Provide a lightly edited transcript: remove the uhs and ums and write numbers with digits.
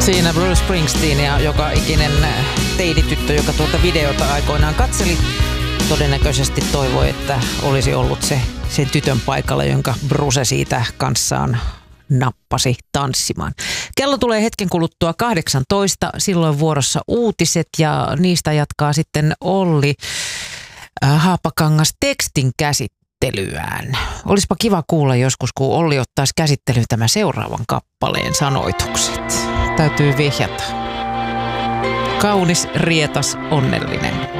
Siinä Bruce Springsteen ja joka ikinen teinityttö, joka tuota videota aikoinaan katseli, todennäköisesti toivoi, että olisi ollut se sen tytön paikalla, jonka Bruce siitä kanssaan nappasi tanssimaan. Kello tulee hetken kuluttua 18, silloin vuorossa uutiset ja niistä jatkaa sitten Olli Haapakangas tekstin käsittelyään. Olisipa kiva kuulla joskus, kun Olli ottaisi käsittelyyn tämän seuraavan kappaleen sanoitukset. Täytyy vihjata. Kaunis, rietas, onnellinen.